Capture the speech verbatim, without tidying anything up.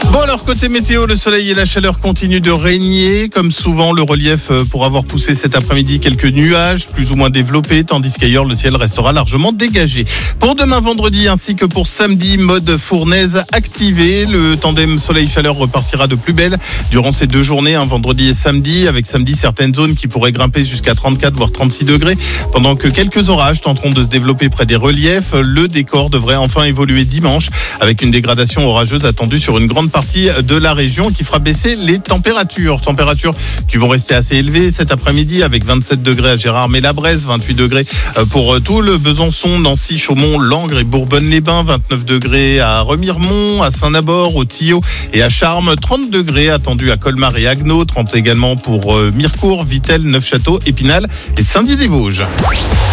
Bon alors côté météo, le soleil et la chaleur continuent de régner. Comme souvent, le relief pour avoir poussé cet après-midi quelques nuages plus ou moins développés, tandis qu'ailleurs le ciel restera largement dégagé. Pour demain vendredi ainsi que pour samedi, mode fournaise activé. Le tandem soleil-chaleur repartira de plus belle durant ces deux journées, hein, vendredi et samedi, avec samedi certaines zones qui pourraient grimper jusqu'à trente-quatre voire trente-six degrés, pendant que quelques orages tenteront de se développer près des reliefs. Le décor devrait enfin évoluer dimanche, avec une dégradation orageuse attendue sur une grande partie de la région qui fera baisser les températures. Températures qui vont rester assez élevées cet après-midi, avec vingt-sept degrés à Gérardmer-la-Bresse, vingt-huit degrés pour Toul, Besançon, Nancy, Chaumont, Langres et Bourbonne-les-Bains, vingt-neuf degrés à Remiremont, à Saint-Nabord, au Tillot et à Charmes, trente degrés attendus à Colmar et Agneau, trente également pour Mirecourt, Vittel, Neufchâteau, Épinal et Saint-Dié-des-Vosges.